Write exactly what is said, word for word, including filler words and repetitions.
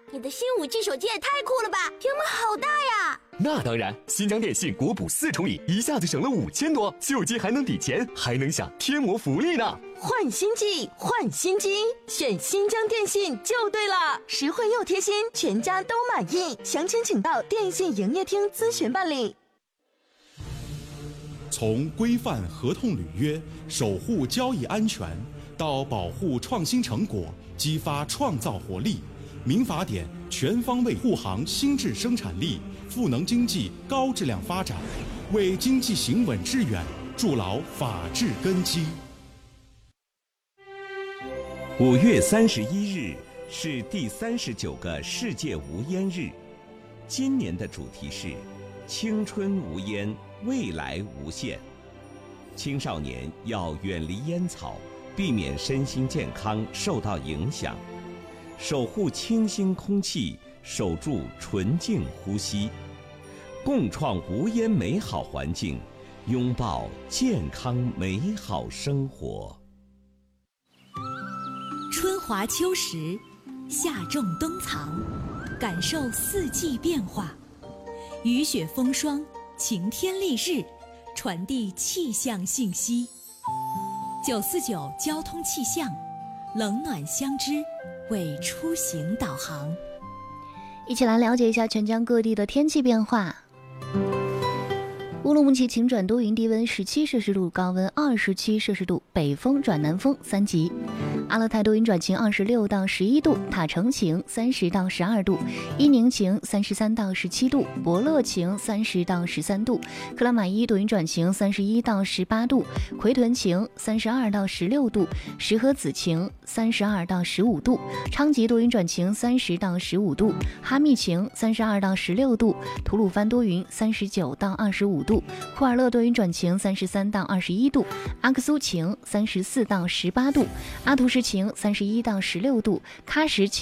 你的新五 G 手机也太酷了吧，屏幕好大呀！ 那当然，新疆电信国补四重礼，一下子省了五千多，旧机还能抵钱，还能享天魔福利呢。 换新机，换新机，选新疆电信就对了，实惠又贴心，全家都满意。详情请到电信营业厅咨询办理。 从规范合同履约、守护交易安全，到保护创新成果、激发创造活力，民法典全方位护航新质生产力，赋能经济高质量发展，为经济行稳致远筑牢法治根基。 五月三十一日是第三十九个世界无烟日，今年的主题是青春无烟，未来无限。青少年要远离烟草，避免身心健康受到影响，守护清新空气，守住纯净呼吸，共创无烟美好环境，拥抱健康美好生活。 春华秋实，夏种冬藏，感受四季变化，雨雪风霜，晴天丽日，传递气象信息。九四九交通气象，冷暖相知，为出行导航。 一起来了解一下全疆各地的天气变化。乌鲁木齐晴转多云，低温十七摄氏度，高温二十七摄氏度，北风转南风三级。阿勒泰多云转晴，二十六到十一度；塔城晴，三十到十二度；伊宁晴，三十三到十七度；博乐晴，三十到十三度；克拉玛依多云转晴，三十一到十八度；奎屯晴，三十二到十六度；石河子晴，三十二到十五度；昌吉多云转晴，三十到十五度；哈密晴，三十二到十六度；吐鲁番多云，三十九到二十五度；库尔勒多云转晴，三十三到二十一度；阿克苏晴，三十四到十八度；阿图什晴，三十一到十六度；喀什晴